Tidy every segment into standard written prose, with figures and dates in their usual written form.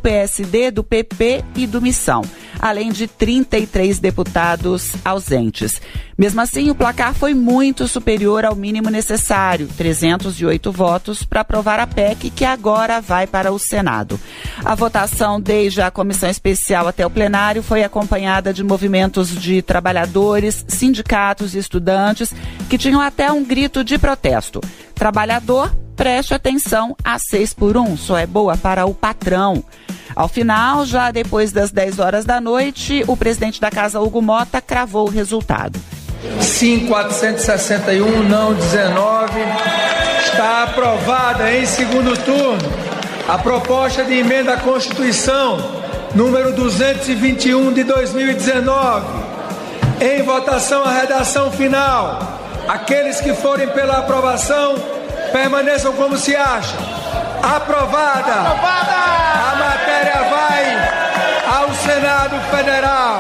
PSD, do PP e do Missão, além de 33 deputados ausentes. Mesmo assim, o placar foi muito superior ao mínimo necessário, 308 votos, para aprovar a PEC, que agora vai para o Senado. A votação, desde a comissão especial até o plenário, foi acompanhada de movimentos de trabalhadores, sindicatos e estudantes, que tinham até um grito de protesto. Trabalhador, preste atenção, a 6x1 só é boa para o patrão. Ao final, já depois das 10 horas da noite, o presidente da Casa, Hugo Mota, cravou o resultado. Sim, 461, não 19. Está aprovada em segundo turno a proposta de emenda à Constituição, número 221 de 2019. Em votação, a redação final. Aqueles que forem pela aprovação, permaneçam como se acham. Aprovada! A matéria vai ao Senado Federal.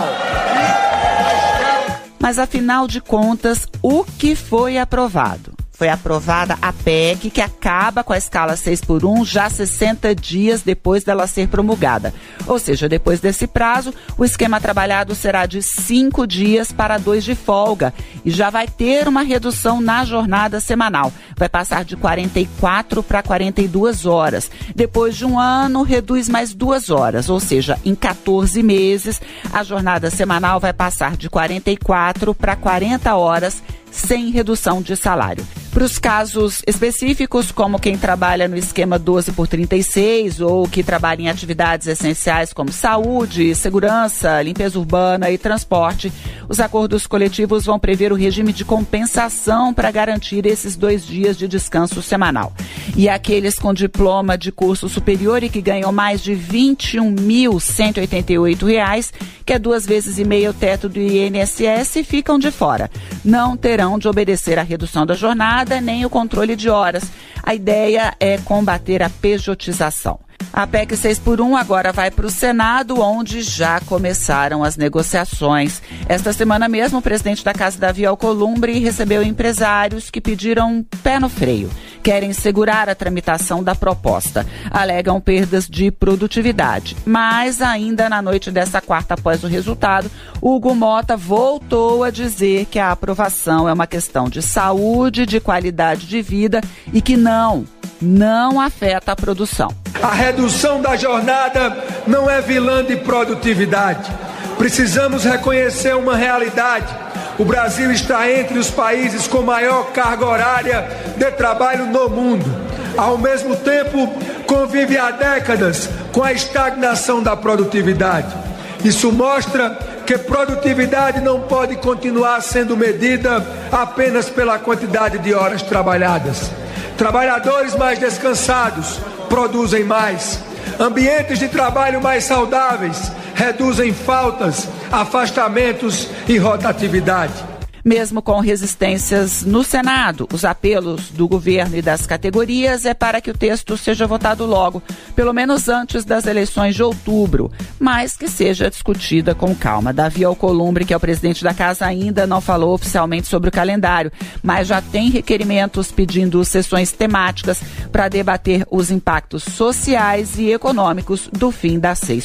Mas, afinal de contas, o que foi aprovado? Foi aprovada a PEC, que acaba com a escala 6x1 já 60 dias depois dela ser promulgada. Ou seja, depois desse prazo, o esquema trabalhado será de 5 dias para 2 de folga e já vai ter uma redução na jornada semanal. Vai passar de 44 para 42 horas. Depois de um ano, reduz mais 2 horas, ou seja, em 14 meses, a jornada semanal vai passar de 44 para 40 horas, sem redução de salário. Para os casos específicos, como quem trabalha no esquema 12x36 ou que trabalha em atividades essenciais como saúde, segurança, limpeza urbana e transporte, os acordos coletivos vão prever o regime de compensação para garantir esses 2 dias de descanso semanal. E aqueles com diploma de curso superior e que ganham mais de R$ 21.188, que é 2,5 vezes o teto do INSS, ficam de fora. Não terão de obedecer à redução da jornada nem o controle de horas. A ideia é combater a pejotização. A PEC 6x1 agora vai para o Senado, onde já começaram as negociações. Esta semana mesmo, o presidente da Casa, Davi Alcolumbre, recebeu empresários que pediram pé no freio. Querem segurar a tramitação da proposta. Alegam perdas de produtividade. Mas ainda na noite dessa quarta, após o resultado, Hugo Mota voltou a dizer que a aprovação é uma questão de saúde, de qualidade de vida e que não afeta a produção. A redução da jornada não é vilã de produtividade. Precisamos reconhecer uma realidade. O Brasil está entre os países com maior carga horária de trabalho no mundo. Ao mesmo tempo, convive há décadas com a estagnação da produtividade. Isso mostra que produtividade não pode continuar sendo medida apenas pela quantidade de horas trabalhadas. Trabalhadores mais descansados produzem mais. Ambientes de trabalho mais saudáveis reduzem faltas, afastamentos e rotatividade. Mesmo com resistências no Senado, os apelos do governo e das categorias é para que o texto seja votado logo, pelo menos antes das eleições de outubro, mas que seja discutida com calma. Davi Alcolumbre, que é o presidente da Casa, ainda não falou oficialmente sobre o calendário, mas já tem requerimentos pedindo sessões temáticas para debater os impactos sociais e econômicos do fim da 6x1.